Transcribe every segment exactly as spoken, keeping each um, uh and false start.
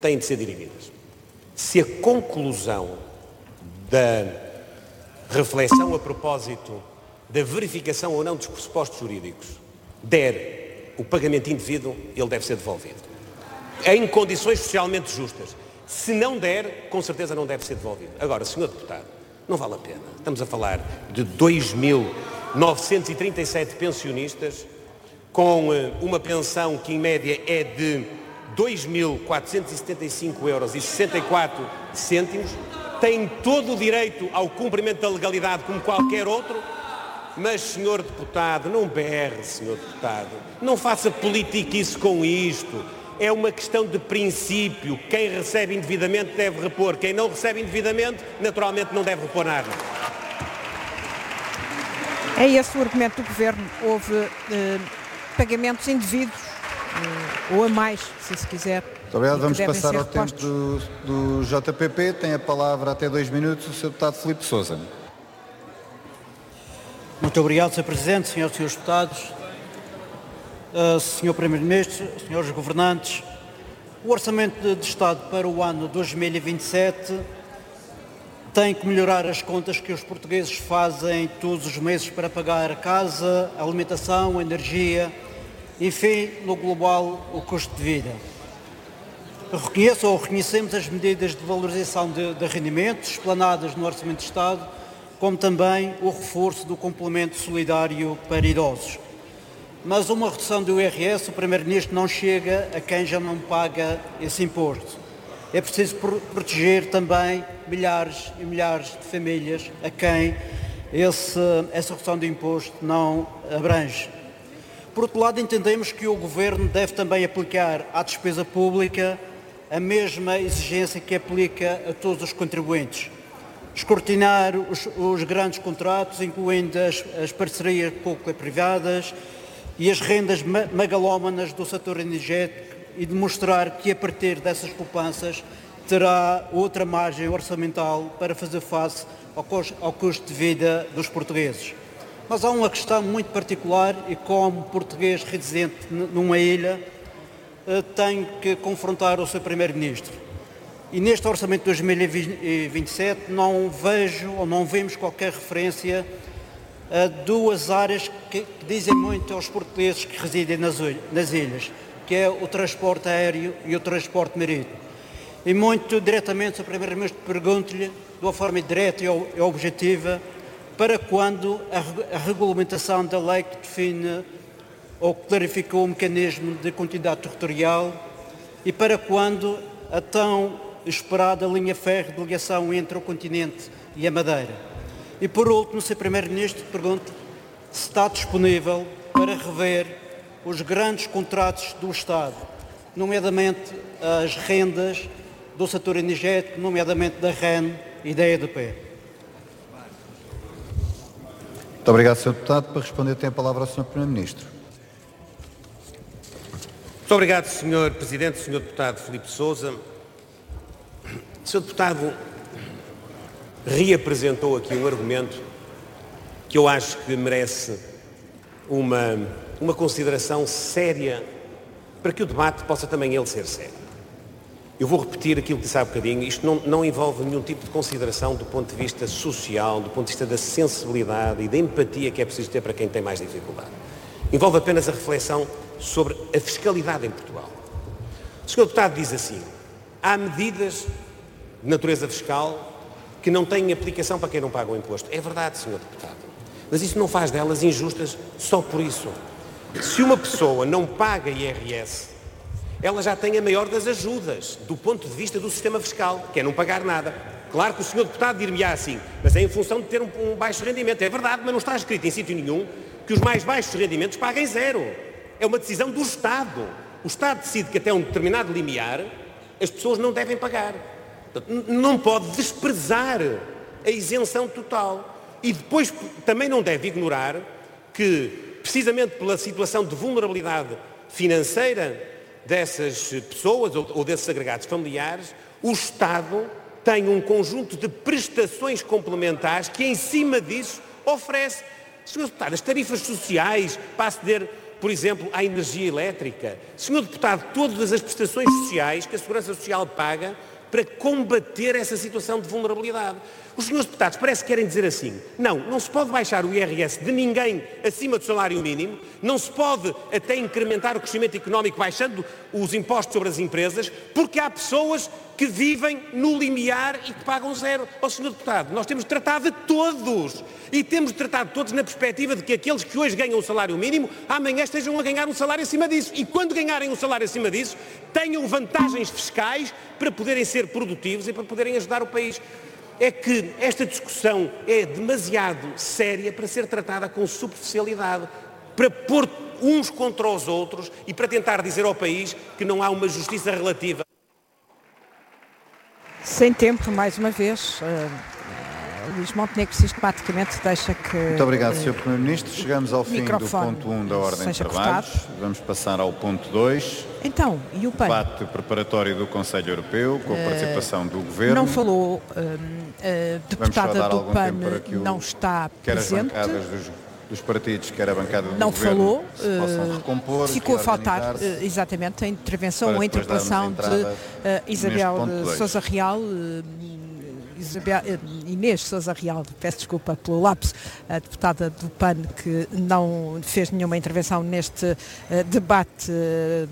têm de ser dirigidas. Se a conclusão da reflexão a propósito da verificação ou não dos pressupostos jurídicos der o pagamento indevido, ele deve ser devolvido. Em condições socialmente justas. Se não der, com certeza não deve ser devolvido. Agora, senhor Deputado, não vale a pena. Estamos a falar de dois mil novecentos e trinta e sete pensionistas com uma pensão que em média é de dois mil quatrocentos e setenta e cinco euros e sessenta e quatro cêntimos, têm todo o direito ao cumprimento da legalidade como qualquer outro, mas, senhor Deputado, não berre, senhor Deputado, não faça politiquice com isto. É uma questão de princípio. Quem recebe indevidamente deve repor. Quem não recebe indevidamente, naturalmente, não deve repor nada. É esse o argumento do Governo. Houve eh, pagamentos indevidos, eh, ou a mais, se se quiser. Muito obrigado. Vamos passar ao tempo do, do J P P. Tem a palavra até dois minutos o senhor Deputado Filipe Sousa. Muito obrigado, senhor Presidente, senhores e senhores Deputados, uh, senhor Primeiro-Ministro, senhores Governantes. O Orçamento de, de Estado para o ano dois mil e vinte e sete tem que melhorar as contas que os portugueses fazem todos os meses para pagar a casa, a alimentação, a energia, enfim, no global, o custo de vida. Reconheço ou reconhecemos as medidas de valorização de, de rendimentos explanadas no Orçamento de Estado, como também o reforço do complemento solidário para idosos. Mas uma redução do I R S, o Primeiro-Ministro, não chega a quem já não paga esse imposto. É preciso proteger também milhares e milhares de famílias a quem esse, essa redução do imposto não abrange. Por outro lado, entendemos que o Governo deve também aplicar à despesa pública a mesma exigência que aplica a todos os contribuintes. Escrutinar os, os grandes contratos, incluindo as, as parcerias público-privadas e as rendas ma megalómanas do setor energético e demonstrar que a partir dessas poupanças terá outra margem orçamental para fazer face ao, ao custo de vida dos portugueses. Mas há uma questão muito particular e como português residente numa ilha tenho que confrontar o seu Primeiro-Ministro. E neste Orçamento de dois mil e vinte e sete não vejo ou não vemos qualquer referência a duas áreas que, que dizem muito aos portugueses que residem nas, nas ilhas, que é o transporte aéreo e o transporte marítimo. E muito diretamente, o Primeiro-Ministro, pergunto-lhe, de uma forma direta e objetiva, para quando a, a regulamentação da lei que define ou que clarificou o mecanismo de continuidade territorial e para quando a tão esperada linha férrea de ligação entre o continente e a Madeira. E por último, senhor Primeiro-Ministro, pergunto se está disponível para rever os grandes contratos do Estado, nomeadamente as rendas do setor energético, nomeadamente da R E N e da E D P. Muito obrigado, senhor Deputado. Para responder tem a palavra o senhor Primeiro-Ministro. Muito obrigado, senhor Presidente, senhor Deputado Filipe Sousa. O senhor Deputado reapresentou aqui um argumento que eu acho que merece uma, uma consideração séria para que o debate possa também ele ser sério. Eu vou repetir aquilo que disse há bocadinho. Isto não, não envolve nenhum tipo de consideração do ponto de vista social, do ponto de vista da sensibilidade e da empatia que é preciso ter para quem tem mais dificuldade. Envolve apenas a reflexão sobre a fiscalidade em Portugal. O senhor Deputado diz assim: há medidas de natureza fiscal que não têm aplicação para quem não paga o imposto. É verdade, senhor Deputado. Mas isso não faz delas injustas só por isso. Se uma pessoa não paga I R S, ela já tem a maior das ajudas do ponto de vista do sistema fiscal, que é não pagar nada. Claro que o senhor Deputado dir-me-á assim, mas é em função de ter um, um baixo rendimento. É verdade, mas não está escrito em sítio nenhum que os mais baixos rendimentos paguem zero. É uma decisão do Estado. O Estado decide que até um determinado limiar as pessoas não devem pagar. Não pode desprezar a isenção total. E depois também não deve ignorar que, precisamente pela situação de vulnerabilidade financeira dessas pessoas ou desses agregados familiares, o Estado tem um conjunto de prestações complementares que, em cima disso, oferece. senhor Deputado, as tarifas sociais para aceder por exemplo, à energia elétrica. Senhor Deputado, todas as prestações sociais que a Segurança Social paga para combater essa situação de vulnerabilidade. Os senhores deputados parece que querem dizer assim, não, não se pode baixar o I R S de ninguém acima do salário mínimo, não se pode até incrementar o crescimento económico baixando os impostos sobre as empresas, porque há pessoas que vivem no limiar e que pagam zero. Ó senhor deputado, nós temos de tratar de todos e temos de tratar de todos na perspectiva de que aqueles que hoje ganham o salário mínimo, amanhã estejam a ganhar um salário acima disso e quando ganharem um salário acima disso, tenham vantagens fiscais para poderem ser produtivos e para poderem ajudar o país. É que esta discussão é demasiado séria para ser tratada com superficialidade, para pôr uns contra os outros e para tentar dizer ao país que não há uma justiça relativa. Sem tempo, mais uma vez, uh, Luís Montenegro sistematicamente deixa que... Muito obrigado, senhor Primeiro-Ministro. Chegamos ao fim do ponto um da ordem de trabalhos. Cortado. Vamos passar ao ponto dois. Então, e o P A N? Debate preparatório do Conselho Europeu, com a uh, participação do Governo. Não falou, uh, uh, deputada do P A N não está presente. Quer as bancadas dos, dos partidos, quer a bancada do não Governo falou, se possam recompor. Ficou a faltar, uh, exatamente, a intervenção ou a interpelação de uh, Isabel Sousa Real, uh, Isabel, Inês Sousa Real, peço desculpa pelo lapso, a deputada do P A N, que não fez nenhuma intervenção neste uh, debate uh,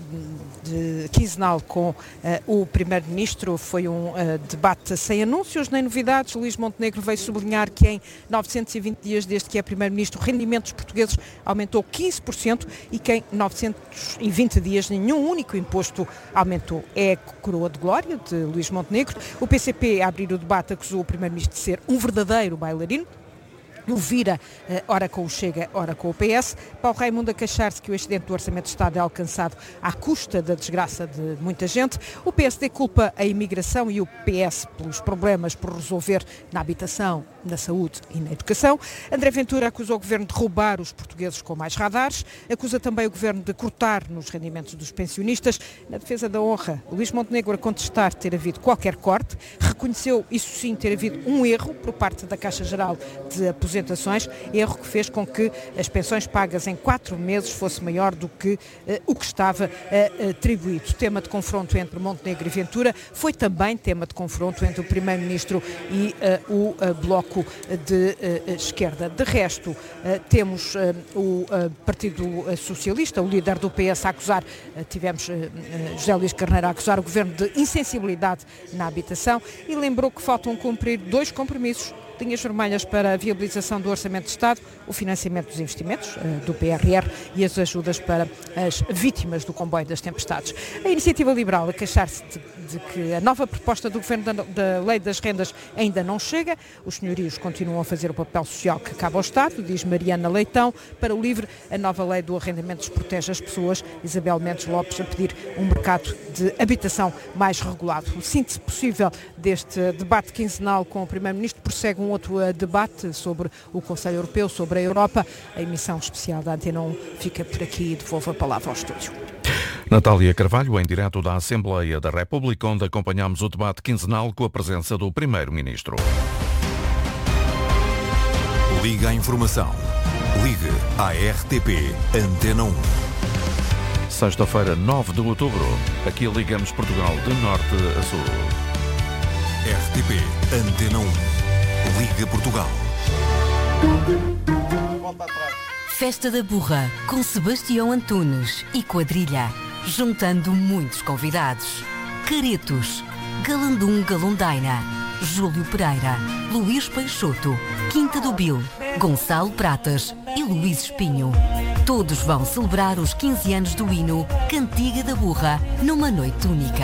de quinzenal com uh, o Primeiro-Ministro. Foi um uh, debate sem anúncios nem novidades. Luís Montenegro veio sublinhar que em novecentos e vinte dias desde que é Primeiro-Ministro, o rendimento dos portugueses aumentou quinze por cento e que em novecentos e vinte dias nenhum único imposto aumentou. É a coroa de glória de Luís Montenegro. O P C P, a abrir o debate, acusou o Primeiro-Ministro de ser um verdadeiro bailarino. O vira, ora com o Chega, ora com o P S. Paulo Raimundo a queixar-se que o excedente do Orçamento de Estado é alcançado à custa da desgraça de muita gente. O P S D culpa a imigração e o P S pelos problemas por resolver na habitação, na saúde e na educação. André Ventura acusou o Governo de roubar os portugueses com mais radares. Acusa também o Governo de cortar nos rendimentos dos pensionistas. Na defesa da honra, Luís Montenegro a contestar ter havido qualquer corte. Reconheceu, isso sim, ter havido um erro por parte da Caixa Geral de Aposentações, erro que fez com que as pensões pagas em quatro meses fosse maior do que uh, o que estava uh, atribuído. Tema de confronto entre Montenegro e Ventura foi também tema de confronto entre o Primeiro-Ministro e uh, o uh, Bloco de uh, Esquerda. De resto, uh, temos uh, o uh, Partido Socialista, o líder do P S a acusar, uh, tivemos uh, uh, José Luís Carneiro a acusar o Governo de insensibilidade na habitação e lembrou que faltam cumprir dois compromissos: linhas vermelhas para a viabilização do Orçamento de Estado, o financiamento dos investimentos uh, do P R R e as ajudas para as vítimas do comboio das tempestades. A Iniciativa Liberal a queixar-se de, de que a nova proposta do Governo da, da Lei das Rendas ainda não chega. Os senhorios continuam a fazer o papel social que cabe ao Estado, diz Mariana Leitão. Para o LIVRE, a nova Lei do Arrendamento desprotege as pessoas. Isabel Mendes Lopes a pedir um mercado de habitação mais regulado. O síntese possível deste debate quinzenal com o Primeiro-Ministro prossegue um outro uh, debate sobre o Conselho Europeu, sobre a Europa. A emissão especial da Antena um fica por aqui e devolvo a palavra ao estúdio. Natália Carvalho, em direto da Assembleia da República, onde acompanhamos o debate quinzenal com a presença do Primeiro-Ministro. Liga a informação. Ligue à R T P Antena um. Sexta-feira, nove de outubro. Aqui ligamos Portugal de norte a sul. R T P Antena um. Liga Portugal. Festa da Burra, com Sebastião Antunes e quadrilha, juntando muitos convidados. Caretos, Galandum Galundaina, Júlio Pereira, Luís Peixoto, Quinta do Bil, Gonçalo Pratas e Luís Espinho. Todos vão celebrar os quinze anos do hino Cantiga da Burra numa noite única.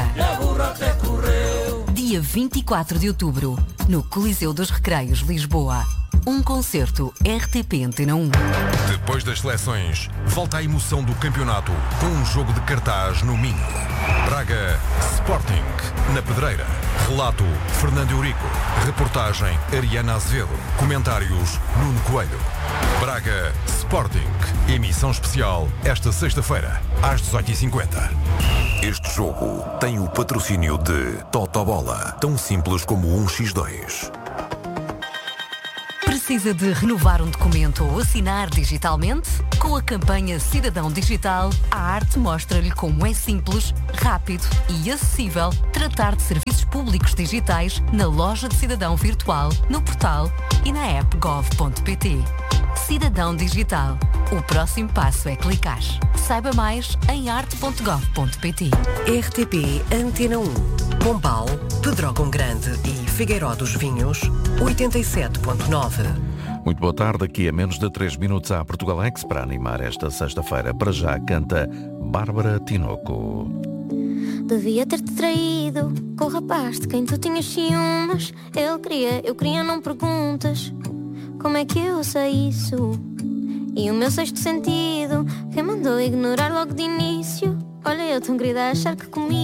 Dia vinte e quatro de outubro, no Coliseu dos Recreios, Lisboa. Um concerto R T P Antena um. Depois das seleções, volta a emoção do campeonato com um jogo de cartaz no Minho. Braga Sporting, na Pedreira. Relato Fernando Eurico. Reportagem Ariana Azevedo. Comentários Nuno Coelho. Braga Sporting. Emissão especial esta sexta-feira, às dezoito e cinquenta. Este jogo tem o patrocínio de Totobola, tão simples como um por dois. Precisa de renovar um documento ou assinar digitalmente? Com a campanha Cidadão Digital, a arte mostra-lhe como é simples, rápido e acessível tratar de serviços públicos digitais na loja de cidadão virtual, no portal e na app gov ponto pt. Cidadão Digital. O próximo passo é clicar. Saiba mais em arte ponto gov ponto pt. R T P Antena um. Pombal, Pedrógão Grande e Figueiró dos Vinhos, oitenta e sete ponto nove. Muito boa tarde, aqui a menos de três minutos à Portugalex para animar esta sexta-feira. Para já canta Bárbara Tinoco. Devia ter-te traído com o rapaz de quem tu tinhas ciúmes. Ele queria, eu queria, não perguntas. Como é que eu sei isso? E o meu sexto sentido, quem mandou ignorar logo de início? Olha, eu tão querida a achar que comigo